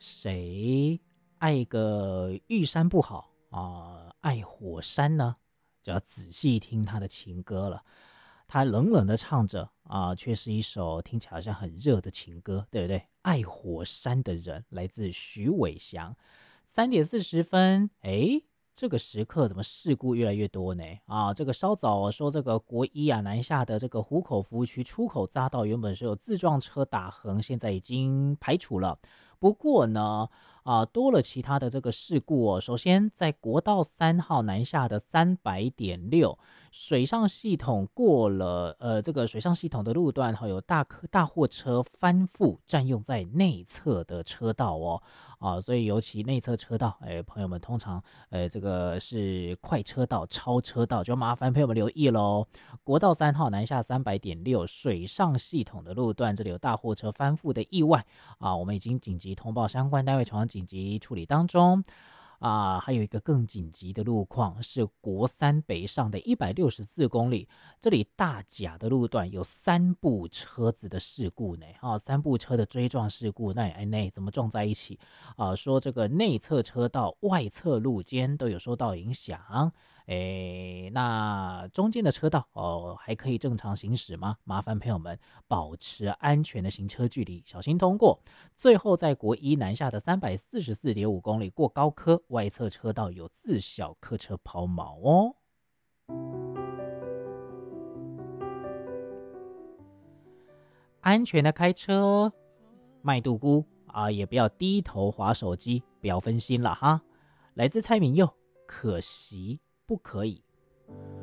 谁爱个玉山不好爱火山呢？就要仔细听他的情歌了。他冷冷的唱着却是一首听起来好像很热的情歌，对不对？爱火山的人，来自徐伟翔。3:40，这个时刻怎么事故越来越多呢？这个稍早说这个国一南下的这个湖口服务区出口匝道原本是有自撞车打横，现在已经排除了。不过呢，多了其他的这个事故首先，在国道3号南下的300.6水上系统过了，这个水上系统的路段有大货车翻覆，占用在内侧的车道所以尤其内侧车道，朋友们通常，这个是快车道、超车道，就麻烦朋友们留意喽。国道3号南下300.6水上系统的路段，这里有大货车翻覆的意外我们已经紧急通报相关单位，从紧急处理当中。还有一个更紧急的路况是国3北上的164公里，这里大甲的路段有3部车子的事故呢，3部车的追撞事故，那怎么撞在一起说这个内侧车道、外侧路肩都有受到影响。那中间的车道还可以正常行驶吗？麻烦朋友们保持安全的行车距离，小心通过。最后在国一南下的344.5公里过高科，外侧车道有自小客车抛锚哦。安全的开车，麦杜姑也不要低头滑手机，不要分心了哈。来自蔡明佑，可惜不可以。